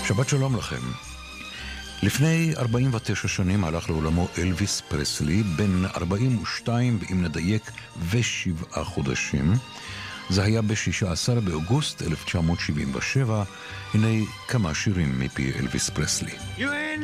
שבת שלום לכם. לפני 49 שנים הלך לעולמו אלוויס פרסלי, בן 42 ואם נדייק ו7 חודשים. זה היה ב-16 באוגוסט 1977. הנה כמה שירים מפי אלוויס פרסלי.